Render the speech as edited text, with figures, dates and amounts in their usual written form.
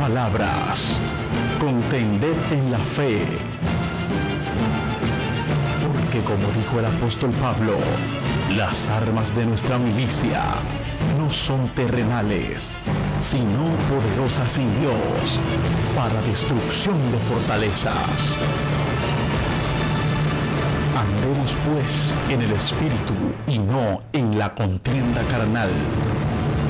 palabras. Contended en la fe. Porque como dijo el apóstol Pablo, las armas de nuestra milicia no son terrenales, sino poderosas en Dios para destrucción de fortalezas. Andemos pues en el Espíritu y no en la contienda carnal,